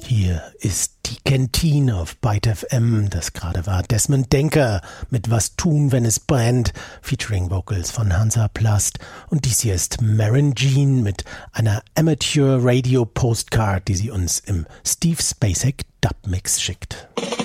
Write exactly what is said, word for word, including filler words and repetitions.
Hier ist die Kantine auf Byte F M. Das gerade war Desmond Denker mit Was tun, wenn es brennt, featuring Vocals von Hansaplast. Und dies hier ist Maren Jean mit einer Amateur Radio Postcard, die sie uns im Steve Spacek Dubmix schickt.